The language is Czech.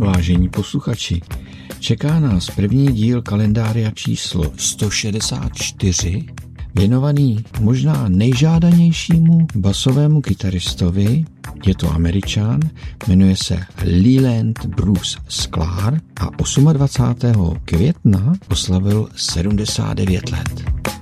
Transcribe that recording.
Vážení posluchači, čeká nás první díl kalendária číslo 164, věnovaný možná nejžádanějšímu basovému kytaristovi. Je to Američan, jmenuje se Leland Bruce Sklar a 28. května oslavil 79 let.